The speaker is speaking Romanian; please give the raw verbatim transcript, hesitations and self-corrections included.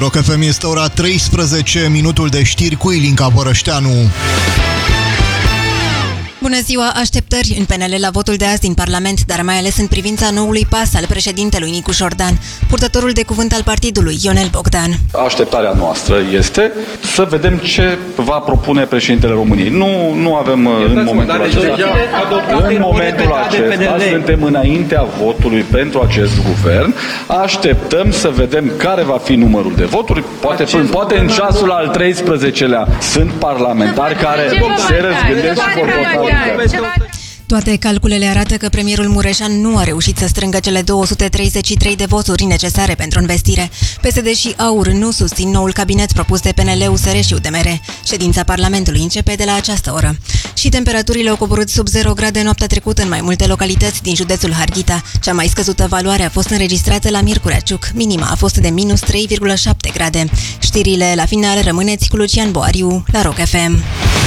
Rock F M, este ora treisprezece, minutul de știri cu Ilinca Bărășteanu. Bună ziua! Așteptări în P N L la votul de azi din Parlament, dar mai ales în privința noului pas al președintelui Nicu Șordan. Purtătorul de cuvânt al partidului, Ionel Bogdan. Așteptarea noastră este să vedem ce va propune președintele României. Nu, nu avem în momentul acesta. În momentul acesta suntem înaintea votului pentru acest guvern. Așteptăm să vedem care va fi numărul de voturi. Poate, poate în ceasul al treisprezecelea sunt parlamentari care se răzgândesc și vor vota. Toate calculele arată că premierul Mureșan nu a reușit să strângă cele două sute treizeci și trei de voturi necesare pentru învestire. P S D și AUR nu susțin noul cabinet propus de P N L, U S R și U D M R. Ședința Parlamentului începe de la această oră. Și temperaturile au coborât sub zero grade noaptea trecută în mai multe localități din județul Harghita. Cea mai scăzută valoare a fost înregistrată la Miercurea Ciuc. Minima a fost de minus trei virgulă șapte grade. Știrile la final, rămâneți cu Lucian Boariu la Rock F M.